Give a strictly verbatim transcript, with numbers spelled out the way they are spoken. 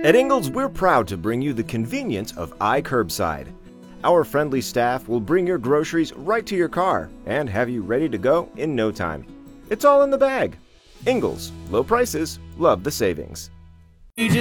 At Ingles, we're proud to bring you the convenience of iCurbside. Our friendly staff will bring your groceries right to your car and have you ready to go in no time. It's all in the bag. Ingles, low prices, love the savings.